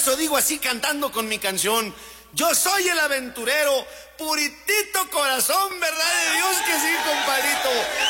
eso digo así cantando con mi canción. Yo soy el aventurero, puritito corazón, ¿verdad de Dios que sí, compadrito?